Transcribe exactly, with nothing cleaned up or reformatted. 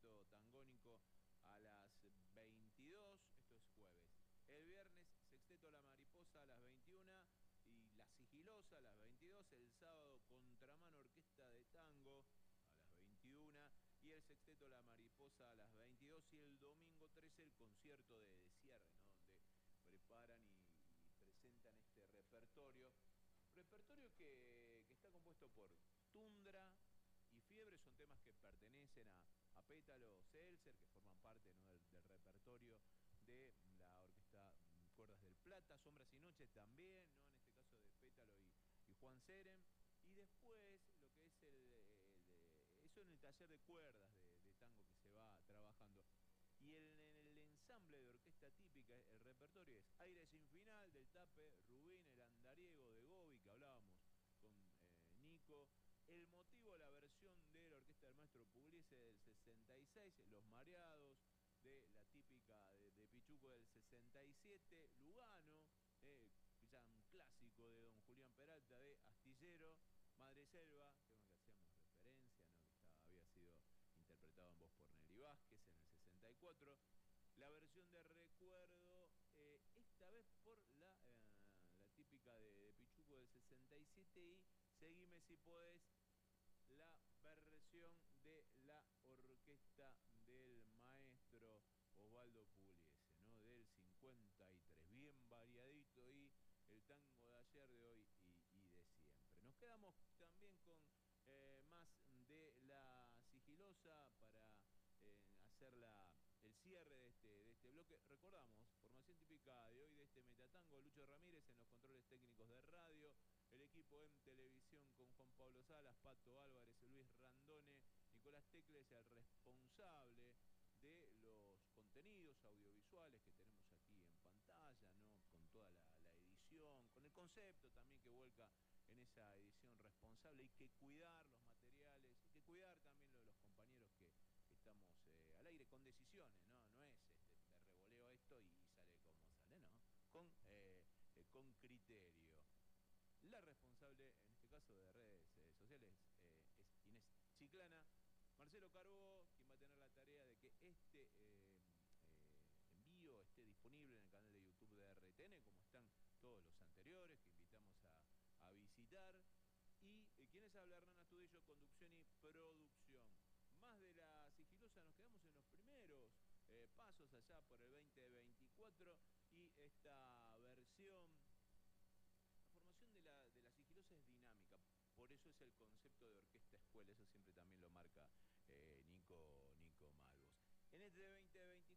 Quinteto Tangónico a las veintidós, esto es jueves. El viernes, Sexteto La Mariposa a las veintiuna y La Sigilosa a las veintidós. El sábado, Contramano Orquesta de Tango a las veintiuna y el Sexteto La Mariposa a las veintidós. Y el domingo trece, el concierto de, de cierre, ¿no? Donde preparan y, y presentan este repertorio. Repertorio que, que está compuesto por Tundra y Fiebre, son temas que pertenecen a, a Pétalo Seltzer, que forman parte, ¿no? del, del repertorio de la orquesta Cuerdas del Plata. Sombras y Noches también, ¿no? En este caso de Pétalo y, y Juan Serem. Y después lo que es el, el, eso en el taller de cuerdas de, de tango que se va trabajando. Y el, en el ensamble de orquesta típica, el repertorio es Aire sin Final del Tape, Rubín, El Andariego de Gobi, que hablábamos con eh, Nico. El Motivo, la versión de la orquesta del maestro Pugliese del sesenta y seis, Los Mareados, de la típica de, de Pichuco del sesenta y siete, Lugano, eh, ya un clásico de don Julián Peralta, de Astillero, Madre Selva, tema que hacíamos referencia, ¿no? Que está, había sido interpretado en voz por Nelly Vázquez en el sesenta y cuatro. La versión de Recuerdo, eh, esta vez por la, eh, la típica de, de Pichuco del sesenta y siete, y Seguime si podés, la versión de la orquesta del maestro Osvaldo Pugliese, ¿no? Del cincuenta y tres, bien variadito, y el tango de ayer, de hoy y, y de siempre. Nos quedamos también con eh, más de La Sigilosa para eh, hacer la, el cierre de este, de este bloque. Recordamos, formación típica de hoy de este Metatango: Lucho Ramírez en los controles técnicos de radio, el equipo en televisión con Juan Pablo Salas, Pato Álvarez, Luis Randone, Nicolás Tecles, el responsable de los contenidos audiovisuales que tenemos aquí en pantalla, ¿no? Con toda la, la edición, con el concepto también que vuelca en esa edición responsable. Hay que cuidar los materiales, hay que cuidar también lo de los compañeros que, que estamos eh, al aire con decisiones, ¿no? No es este, me revoleo esto y sale como sale, ¿no? Con, eh, eh, con criterio. La responsable, en este caso de redes eh, sociales, eh, es Inés Chiclana. Marcelo Carbó, quien va a tener la tarea de que este eh, eh, envío esté disponible en el canal de YouTube de R T N, como están todos los anteriores, que invitamos a, a visitar. Y eh, quienes habla, Hernán Astudillo, conducción y producción. Más de La Sigilosa, nos quedamos en los primeros eh, pasos allá por el veinte veinticuatro, y esta versión, la formación de la, de la Sigilosa es dinámica, por eso es el concepto de orquesta-escuela, eso siempre también lo marca eh, Nico, Nico Malvos. En este veinte veinticuatro